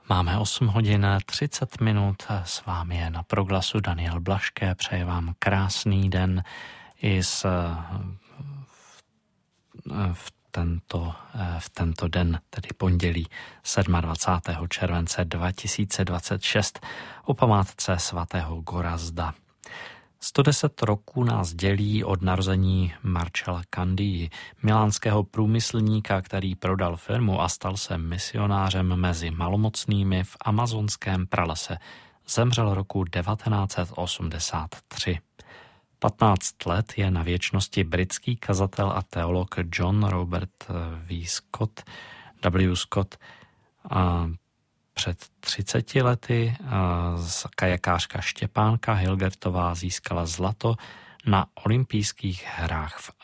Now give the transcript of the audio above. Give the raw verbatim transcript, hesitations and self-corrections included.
Máme osm hodin třicet minut, s vámi je na Proglasu Daniel Blašké, přeje vám krásný den i s, v, tento, v tento den, tedy pondělí dvacátého sedmého července dva tisíce dvacet šest o památce svatého Gorazda. sto deset roků nás dělí od narození Marcella Candii, milánského průmyslníka, který prodal firmu a stal se misionářem mezi malomocnými v amazonském pralese. Zemřel roku devatenáct set osmdesát tři. patnáct let je na věčnosti britský kazatel a teolog John Robert W. Scott, W. Scott, a před třiceti lety kajakářka Štěpánka Hilgertová získala zlato na olympijských hrách v